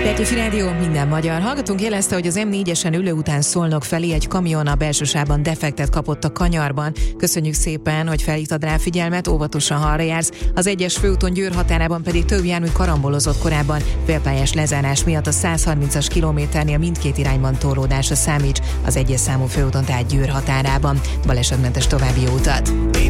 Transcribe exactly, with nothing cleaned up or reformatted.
Petőfi Rádió, minden magyar hallgatónk jelezte, hogy az em négyesen ülő után Szolnok felé egy kamion a belsősában defektet kapott a kanyarban. Köszönjük szépen, hogy felhívtad rá figyelmet, óvatosan, ha arra jársz. Az egyes főúton Győr határában pedig több jármű karambolozott korábban. Félpályás lezárás miatt a száz harmincas kilométernél mindkét irányban torlódásra számíts, az egyes számú főúton tehát Győr határában. Balesetmentes további jó utat!